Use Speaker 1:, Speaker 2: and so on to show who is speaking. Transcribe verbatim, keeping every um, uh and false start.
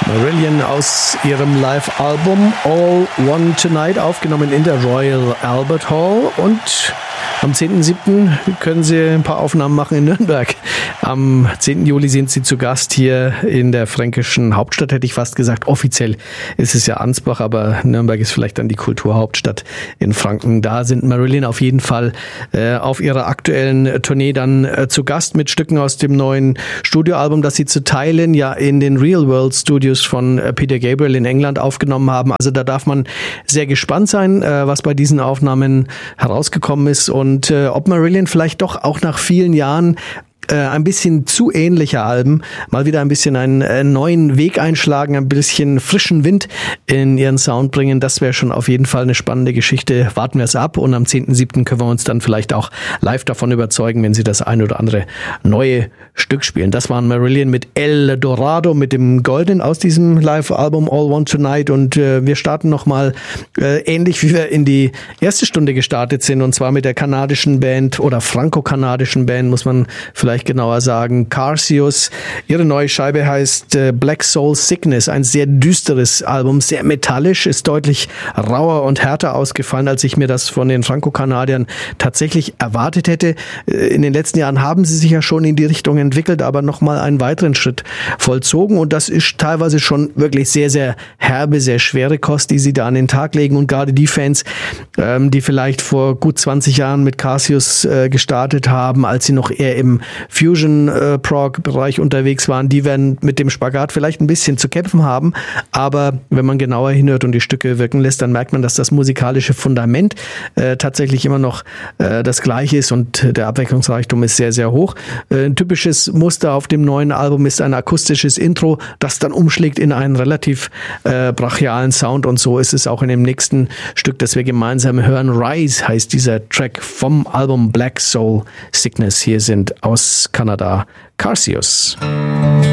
Speaker 1: Marillion aus ihrem Live-Album All One Tonight, aufgenommen in der Royal Albert Hall. Und am zehnten siebten können Sie ein paar Aufnahmen machen in Nürnberg. Am zehnten Juli sind Sie zu Gast hier in der fränkischen Hauptstadt, hätte ich fast gesagt. Offiziell ist es ja Ansbach, aber Nürnberg ist vielleicht dann die Kulturhauptstadt in Franken. Da sind Marillion auf jeden Fall äh, auf ihrer aktuellen Tournee dann äh, zu Gast mit Stücken aus dem neuen Studioalbum, das sie zu Teilen ja in den Real World Studios von äh, Peter Gabriel in England aufgenommen haben. Also da darf man sehr gespannt sein, äh, was bei diesen Aufnahmen herausgekommen ist und äh, ob Marillion vielleicht doch auch nach vielen Jahren ein bisschen zu ähnliche Alben, mal wieder ein bisschen einen äh, neuen Weg einschlagen, ein bisschen frischen Wind in ihren Sound bringen. Das wäre schon auf jeden Fall eine spannende Geschichte. Warten wir es ab und am zehnten siebten können wir uns dann vielleicht auch live davon überzeugen, wenn sie das ein oder andere neue Stück spielen. Das waren Marillion mit El Dorado, mit dem Goldenen aus diesem Live-Album All One Tonight und äh, wir starten nochmal äh, ähnlich wie wir in die erste Stunde gestartet sind und zwar mit der kanadischen Band oder franco-kanadischen Band, muss man vielleicht genauer sagen, Carcius. Ihre neue Scheibe heißt äh, Black Soul Sickness, ein sehr düsteres Album, sehr metallisch, ist deutlich rauer und härter ausgefallen, als ich mir das von den Franco-Kanadiern tatsächlich erwartet hätte. Äh, in den letzten Jahren haben sie sich ja schon in die Richtung entwickelt, aber nochmal einen weiteren Schritt vollzogen und das ist teilweise schon wirklich sehr, sehr herbe, sehr schwere Kost, die sie da an den Tag legen und gerade die Fans, ähm, die vielleicht vor gut zwanzig Jahren mit Carcius äh, gestartet haben, als sie noch eher im Fusion-Prog-Bereich äh, unterwegs waren, die werden mit dem Spagat vielleicht ein bisschen zu kämpfen haben, aber wenn man genauer hinhört und die Stücke wirken lässt, dann merkt man, dass das musikalische Fundament äh, tatsächlich immer noch äh, das gleiche ist und der Abwechslungsreichtum ist sehr, sehr hoch. Äh, ein typisches Muster auf dem neuen Album ist ein akustisches Intro, das dann umschlägt in einen relativ äh, brachialen Sound und so ist es auch in dem nächsten Stück, das wir gemeinsam hören. Rise heißt dieser Track vom Album Black Soul Sickness. Hier sind aus Kanada Carcius.